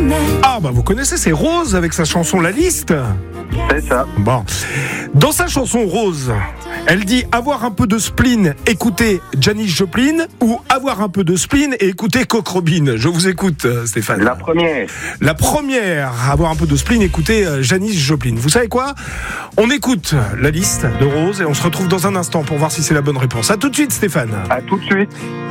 Ah bah vous connaissez, c'est Rose avec sa chanson La Liste. C'est ça. Bon. Dans sa chanson Rose, elle dit avoir un peu de spleen, écouter Janis Joplin, ou avoir un peu de spleen et écouter Cock Robin. Je vous écoute, Stéphane. La première. La première, avoir un peu de spleen, écouter Janis Joplin. Vous savez quoi ? On écoute La Liste de Rose et on se retrouve dans un instant pour voir si c'est la bonne réponse. À tout de suite, Stéphane. À tout de suite.